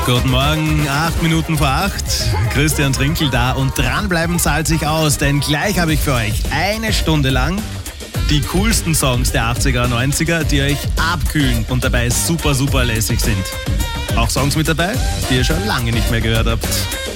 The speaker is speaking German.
Guten Morgen, 8 Minuten vor 8. Christian Trinkel da und dranbleiben zahlt sich aus, denn gleich habe ich für euch eine Stunde lang die coolsten Songs der 80er, 90er, die euch abkühlen und dabei super, super lässig sind. Auch Songs mit dabei, die ihr schon lange nicht mehr gehört habt.